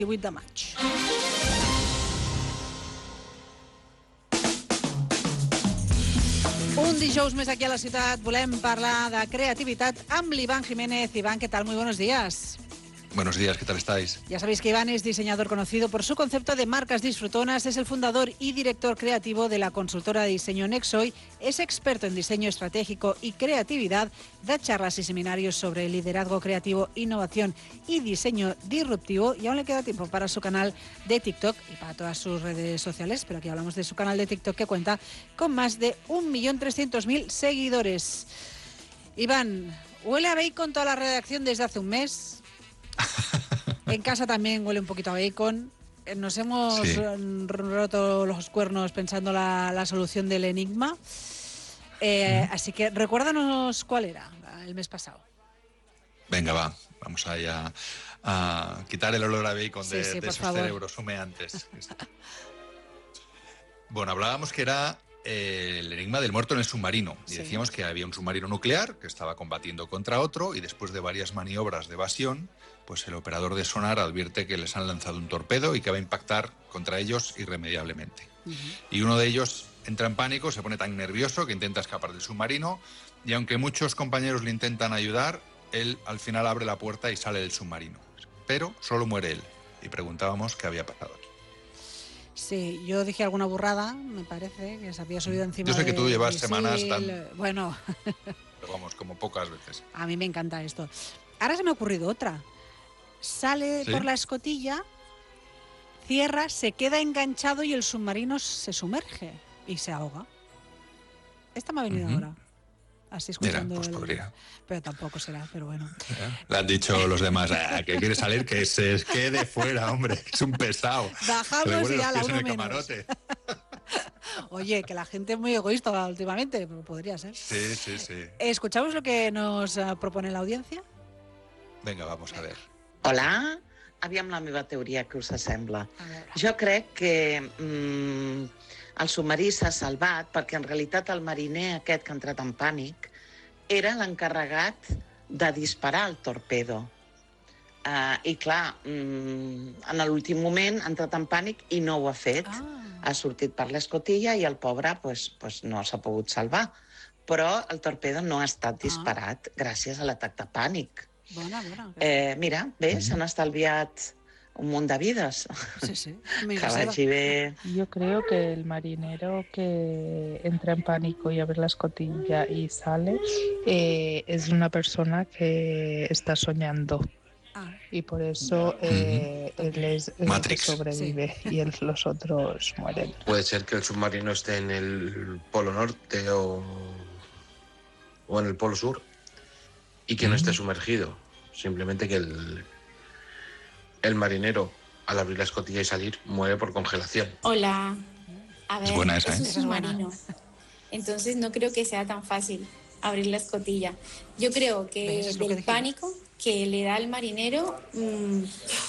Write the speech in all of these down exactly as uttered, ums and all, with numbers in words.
vuit de maig. Un dijous més aquí a la ciutat volem parlar de creativitat amb l'Iván Jiménez. Iván, ¿qué tal? Muy buenos días. Buenos días, ¿qué tal estáis? Ya sabéis que Iván es diseñador conocido por su concepto de marcas disfrutonas, es el fundador y director creativo de la consultora de diseño Nexoy, es experto en diseño estratégico y creatividad, da charlas y seminarios sobre liderazgo creativo, innovación y diseño disruptivo, y aún le queda tiempo para su canal de TikTok y para todas sus redes sociales, pero aquí hablamos de su canal de TikTok que cuenta con más de un millón trescientos mil seguidores. Iván, huele a bacon toda la redacción desde hace un mes. En casa también huele un poquito a bacon. Nos hemos sí. roto los cuernos pensando la, la solución del enigma. Eh, mm. Así que recuérdanos cuál era el mes pasado. Venga, va. Vamos allá a quitar el olor a bacon sí, de, sí, de esos favor. cerebros humeantes. Bueno, hablábamos que era eh, el enigma del muerto en el submarino. Y sí. decíamos que había un submarino nuclear que estaba combatiendo contra otro y después de varias maniobras de evasión, pues el operador de sonar advierte que les han lanzado un torpedo y que va a impactar contra ellos irremediablemente. Uh-huh. Y uno de ellos entra en pánico, se pone tan nervioso que intenta escapar del submarino y aunque muchos compañeros le intentan ayudar, él al final abre la puerta y sale del submarino. Pero solo muere él. Y preguntábamos qué había pasado. Sí, yo dije alguna burrada, me parece, que se había subido encima. Yo sé que tú llevas misil, semanas tan... Bueno. Pero vamos, como pocas veces. A mí me encanta esto. Ahora se me ha ocurrido otra. Sale ¿Sí? por la escotilla, cierra, se queda enganchado y el submarino se sumerge y se ahoga. Esta me ha venido uh-huh. ahora. Así escuchando. Mira, pues el... podría. Pero tampoco será, pero bueno. Le han dicho los demás, ah, que quiere salir, que se quede fuera, hombre, es un pesado. Bajamos y ya la uno en el menos. Camarote. Oye, que la gente es muy egoísta últimamente, pero podría ser. Sí, sí, sí. ¿Escuchamos lo que nos uh, propone la audiencia? Venga, vamos a ver. Hola, aviam la meva teoria, que us sembla. Jo crec que mm, el submarí s'ha salvat perquè en realitat el mariner aquest que ha entrat en pànic era l'encarregat de disparar el torpedo. Uh, I clar, mm, en l'últim moment ha entrat en pànic i no ho ha fet. Ah. Ha sortit per l'escotilla i el pobre pues, pues, no s'ha pogut salvar. Però el torpedo no ha estat disparat ah. gràcies a l'atac de pànic. Bona, bona. Eh, mira, bé, mm-hmm. s'han estalviat un munt de vides. Sí, sí. Que vagi bé. Yo creo que el marinero que entra en pánico y abre la escotilla y sale eh, es una persona que está soñando. Ah. Y por eso eh, mm-hmm. él es el Matrix. que sobrevive sí. y él, los otros mueren. Puede ser que el submarino esté en el polo norte o, o en el polo sur y que mm-hmm. no esté sumergido. Simplemente que el, el marinero, al abrir la escotilla y salir, muere por congelación. Hola. A ver, es buena esa, es ¿eh? un submarino. Entonces no creo que sea tan fácil abrir la escotilla. Yo creo que ¿Ves? del que pánico que le da al marinero, mmm,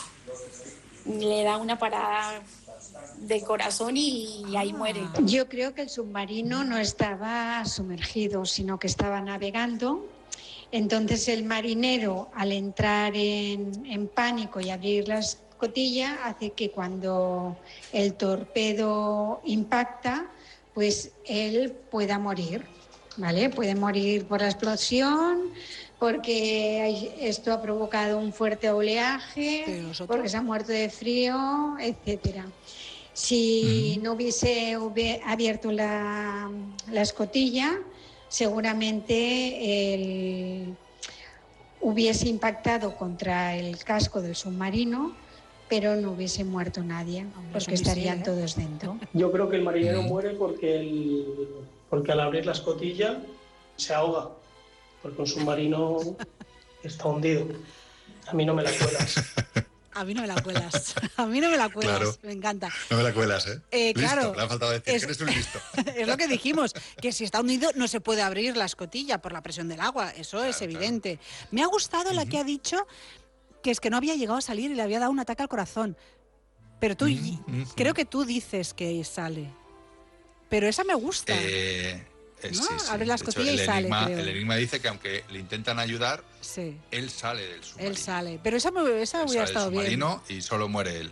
le da una parada de corazón y, y ahí muere. Yo creo que el submarino no estaba sumergido, sino que estaba navegando. Entonces el marinero, al entrar en, en pánico y abrir la escotilla, hace que cuando el torpedo impacta, pues él pueda morir, ¿vale? Puede morir por la explosión, porque esto ha provocado un fuerte oleaje, porque se ha muerto de frío, etcétera. Si no hubiese abierto la, la escotilla, seguramente el, hubiese impactado contra el casco del submarino, pero no hubiese muerto nadie, porque estarían ¿eh? todos dentro. Yo creo que el marinero muere porque, el, porque al abrir la escotilla se ahoga, porque un submarino está hundido. A mí no me la cuelas. A mí no me la cuelas. A mí no me la cuelas. Claro. Me encanta. No me la cuelas, ¿eh? eh listo. Claro. Le ha faltado decir es, que eres un listo. Es lo que dijimos, que si está hundido no se puede abrir la escotilla por la presión del agua. Eso claro, es evidente. Claro. Me ha gustado uh-huh. la que ha dicho que es que no había llegado a salir y le había dado un ataque al corazón. Pero tú, uh-huh. creo que tú dices que sale. Pero esa me gusta. Eh... Eh, ¿no? sí, sí. Abre la De hecho, escotilla el y sale, enigma, creo. el enigma dice que aunque le intentan ayudar, Sí. él sale del submarino. Él sale. Pero esa, me- esa Él hubiera sale del estado bien. submarino y solo muere él.